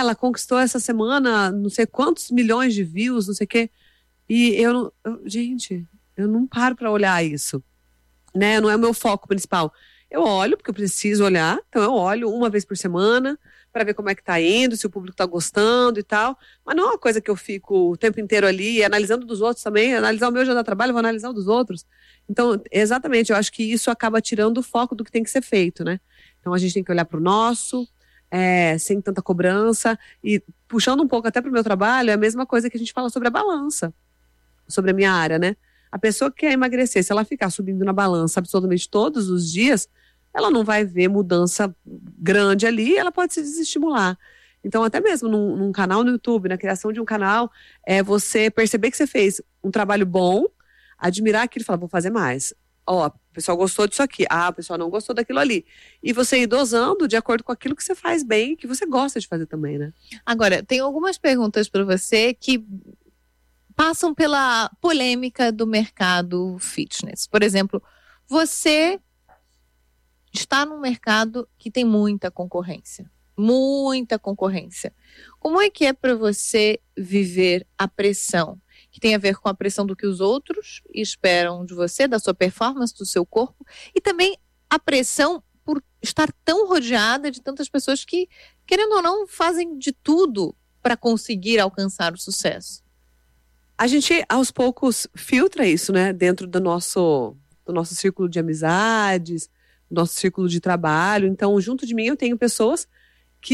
ela conquistou essa semana não sei quantos milhões de views, não sei o quê. E gente, eu não paro para olhar isso, né? Não é o meu foco principal. Eu olho porque eu preciso olhar, então eu olho uma vez por semana para ver como é que tá indo, se o público tá gostando e tal, mas não é uma coisa que eu fico o tempo inteiro ali analisando dos outros também. Analisar o meu já dá trabalho, vou analisar o dos outros. Então, exatamente, eu acho que isso acaba tirando o foco do que tem que ser feito, né? Então a gente tem que olhar pro nosso, sem tanta cobrança, e puxando um pouco até pro meu trabalho, é a mesma coisa que a gente fala sobre a balança, sobre a minha área, né? A pessoa que quer emagrecer, se ela ficar subindo na balança absolutamente todos os dias, ela não vai ver mudança grande ali, ela pode se desestimular. Então, até mesmo num canal no YouTube, na criação de um canal, você perceber que você fez um trabalho bom, admirar aquilo e falar, vou fazer mais. Ó, o pessoal gostou disso aqui. Ah, o pessoal não gostou daquilo ali. E você ir dosando de acordo com aquilo que você faz bem, que você gosta de fazer também, né? Agora, tem algumas perguntas para você que passam pela polêmica do mercado fitness. Por exemplo, você está num mercado que tem muita concorrência. Muita concorrência. Como é que é para você viver a pressão? Que tem a ver com a pressão do que os outros esperam de você, da sua performance, do seu corpo, e também a pressão por estar tão rodeada de tantas pessoas que, querendo ou não, fazem de tudo para conseguir alcançar o sucesso. A gente, aos poucos, filtra isso, né? Dentro do nosso círculo de amizades, do nosso círculo de trabalho. Então, junto de mim, eu tenho pessoas que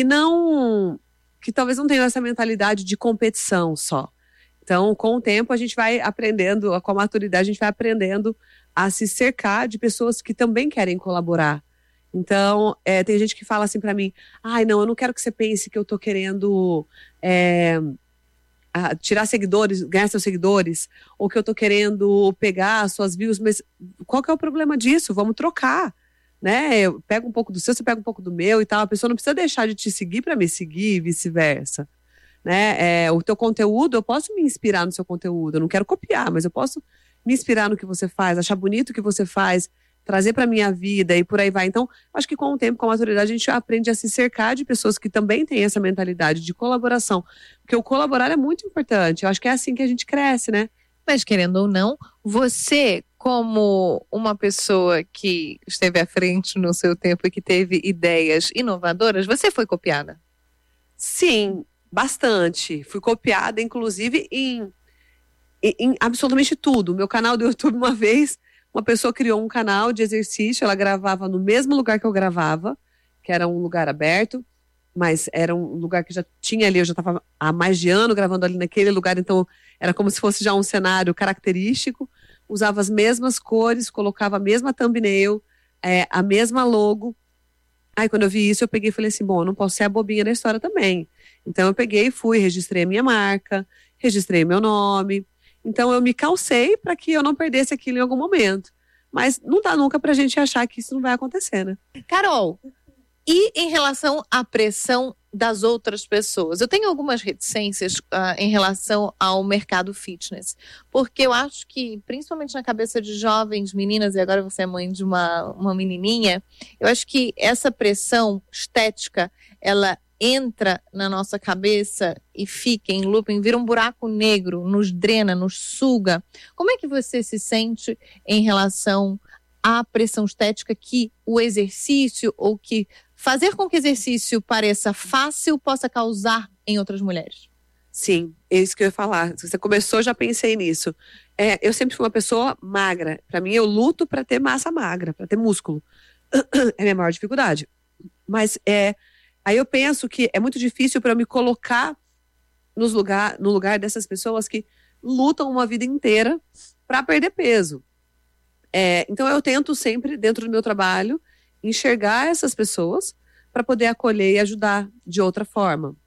talvez não tenham essa mentalidade de competição só. Então, com o tempo, a gente vai aprendendo, com a maturidade, a gente vai aprendendo a se cercar de pessoas que também querem colaborar. Então, tem gente que fala assim pra mim, não, eu não quero que você pense que eu tô querendo tirar seguidores, ganhar seus seguidores, ou que eu tô querendo pegar suas views, mas qual que é o problema disso? Vamos trocar, né? Eu pego um pouco do seu, você pega um pouco do meu e tal. A pessoa não precisa deixar de te seguir para me seguir e vice-versa, né? O teu conteúdo, eu posso me inspirar no seu conteúdo, eu não quero copiar, mas eu posso me inspirar no que você faz, achar bonito o que você faz, trazer para minha vida e por aí vai. Então, acho que com o tempo, com a maturidade, a gente aprende a se cercar de pessoas que também têm essa mentalidade de colaboração, porque o colaborar é muito importante. Eu acho que é assim que a gente cresce, né? Mas, querendo ou não, você, como uma pessoa que esteve à frente no seu tempo e que teve ideias inovadoras, você foi copiada? Sim, bastante. Fui copiada, inclusive, em absolutamente tudo. Meu canal do YouTube, uma vez, uma pessoa criou um canal de exercício, ela gravava no mesmo lugar que eu gravava, que era um lugar aberto, mas era um lugar que já tinha ali, eu já estava há mais de ano gravando ali naquele lugar, então era como se fosse já um cenário característico, usava as mesmas cores, colocava a mesma thumbnail, a mesma logo. Aí quando eu vi isso, eu peguei e falei assim, bom, eu não posso ser a bobinha da história também. Então eu peguei e fui, registrei a minha marca, registrei meu nome. Então eu me calcei para que eu não perdesse aquilo em algum momento. Mas não dá nunca pra gente achar que isso não vai acontecer, né? Carol, e em relação à pressão das outras pessoas? Eu tenho algumas reticências em relação ao mercado fitness, porque eu acho que, principalmente na cabeça de jovens meninas, e agora você é mãe de uma menininha, eu acho que essa pressão estética, ela entra na nossa cabeça e fica em looping, vira um buraco negro, nos drena, nos suga. Como é que você se sente em relação à pressão estética que o exercício, ou que fazer com que o exercício pareça fácil, possa causar em outras mulheres? Sim, é isso que eu ia falar. Se você começou, já pensei nisso. Eu sempre fui uma pessoa magra. Para mim, eu luto para ter massa magra, para ter músculo. É a minha maior dificuldade. Mas aí eu penso que é muito difícil para eu me colocar no lugar dessas pessoas que lutam uma vida inteira para perder peso. Então eu tento sempre, dentro do meu trabalho, enxergar essas pessoas para poder acolher e ajudar de outra forma.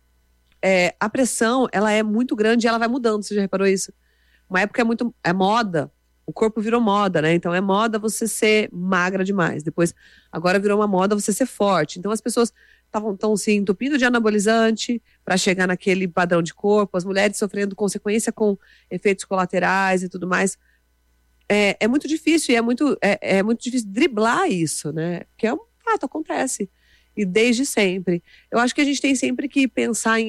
A pressão, ela é muito grande e ela vai mudando, você já reparou isso? Uma época é moda, o corpo virou moda, né? Então é moda você ser magra demais. Depois, agora virou uma moda você ser forte. Então as pessoas estão se entupindo de anabolizante para chegar naquele padrão de corpo, as mulheres sofrendo consequência com efeitos colaterais e tudo mais. É muito difícil, e é muito difícil driblar isso, né? Porque é um fato, acontece. E desde sempre. Eu acho que a gente tem sempre que pensar em